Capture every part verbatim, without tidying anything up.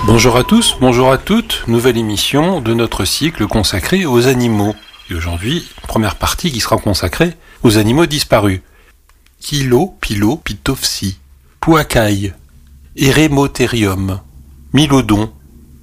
Bonjour à tous, bonjour à toutes, nouvelle émission de notre cycle consacré aux animaux. Et aujourd'hui, première partie qui sera consacrée aux animaux disparus. Kilopilopitopsie, Pouacaille, Eremotherium, Mylodon. Hein ?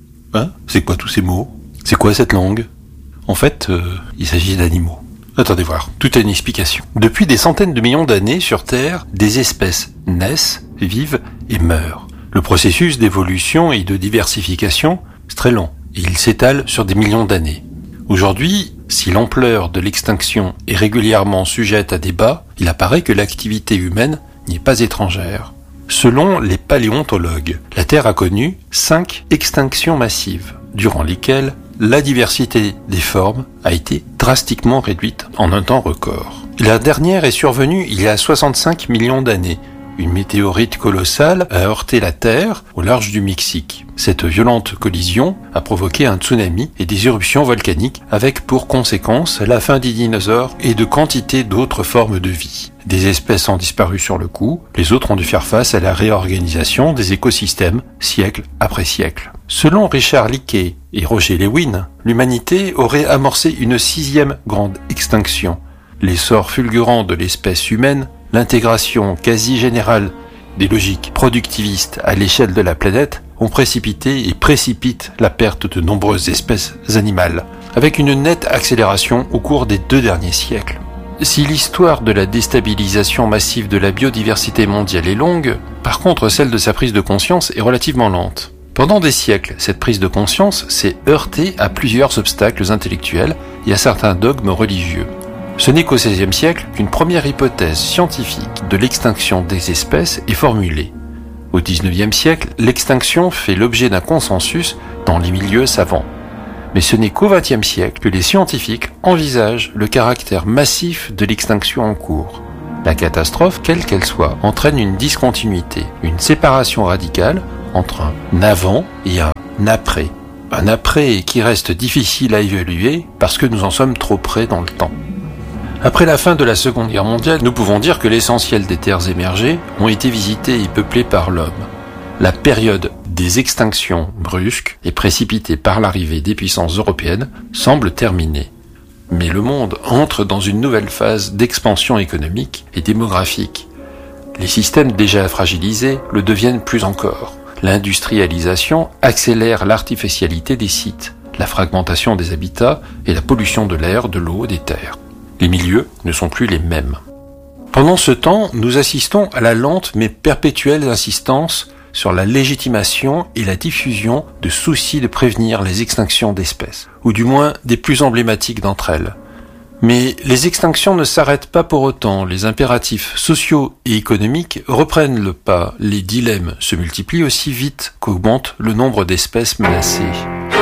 C'est quoi tous ces mots ? C'est quoi cette langue ? En fait, euh, il s'agit d'animaux. Attendez voir, tout a une explication. Depuis des centaines de millions d'années sur Terre, des espèces naissent, vivent et meurent. Le processus d'évolution et de diversification, c'est très lent, et il s'étale sur des millions d'années. Aujourd'hui, si l'ampleur de l'extinction est régulièrement sujette à débat, il apparaît que l'activité humaine n'y est pas étrangère. Selon les paléontologues, la Terre a connu cinq extinctions massives, durant lesquelles la diversité des formes a été drastiquement réduite en un temps record. La dernière est survenue il y a soixante-cinq millions d'années. Une météorite colossale a heurté la Terre au large du Mexique. Cette violente collision a provoqué un tsunami et des éruptions volcaniques avec pour conséquence la fin des dinosaures et de quantité d'autres formes de vie. Des espèces ont disparu sur le coup, les autres ont dû faire face à la réorganisation des écosystèmes siècle après siècle. Selon Richard Leakey et Roger Lewin, l'humanité aurait amorcé une sixième grande extinction. L'essor fulgurant de l'espèce humaine, l'intégration quasi générale des logiques productivistes à l'échelle de la planète ont précipité et précipitent la perte de nombreuses espèces animales, avec une nette accélération au cours des deux derniers siècles. Si l'histoire de la déstabilisation massive de la biodiversité mondiale est longue, par contre celle de sa prise de conscience est relativement lente. Pendant des siècles, cette prise de conscience s'est heurtée à plusieurs obstacles intellectuels et à certains dogmes religieux. Ce n'est qu'au seizième siècle qu'une première hypothèse scientifique de l'extinction des espèces est formulée. Au dix-neuvième siècle, l'extinction fait l'objet d'un consensus dans les milieux savants. Mais ce n'est qu'au vingtième siècle que les scientifiques envisagent le caractère massif de l'extinction en cours. La catastrophe, quelle qu'elle soit, entraîne une discontinuité, une séparation radicale entre un avant et un après. Un après qui reste difficile à évaluer parce que nous en sommes trop près dans le temps. Après la fin de la Seconde Guerre mondiale, nous pouvons dire que l'essentiel des terres émergées ont été visitées et peuplées par l'homme. La période des extinctions brusques et précipitées par l'arrivée des puissances européennes semble terminée. Mais le monde entre dans une nouvelle phase d'expansion économique et démographique. Les systèmes déjà fragilisés le deviennent plus encore. L'industrialisation accélère l'artificialité des sites, la fragmentation des habitats et la pollution de l'air, de l'eau et des terres. Les milieux ne sont plus les mêmes. Pendant ce temps, nous assistons à la lente mais perpétuelle insistance sur la légitimation et la diffusion de soucis de prévenir les extinctions d'espèces, ou du moins des plus emblématiques d'entre elles. Mais les extinctions ne s'arrêtent pas pour autant, les impératifs sociaux et économiques reprennent le pas, les dilemmes se multiplient aussi vite qu'augmente le nombre d'espèces menacées.